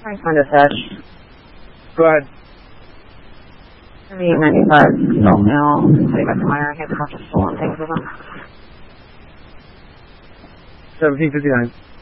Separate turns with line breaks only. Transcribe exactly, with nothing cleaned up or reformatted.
Trying to find a sesh.
Go ahead.
eight ninety-five, salt mill, city by Meyer, I can't talk to stolen things with them.
seventeen fifty-nine.